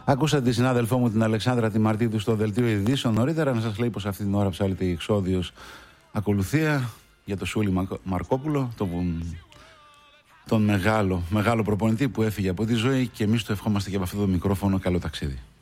Ακούσατε τη συνάδελφό μου την Αλεξάνδρα τη Μαρτίδου στο δελτίο ειδήσεων νωρίτερα. Να σας λέει πως αυτή την ώρα ψάλεται η εξόδιος ακολουθία για το Σούλη Μαρκόπουλο, τον μεγάλο προπονητή που έφυγε από τη ζωή, και εμείς του ευχόμαστε και από αυτό το μικρόφωνο καλό ταξίδι.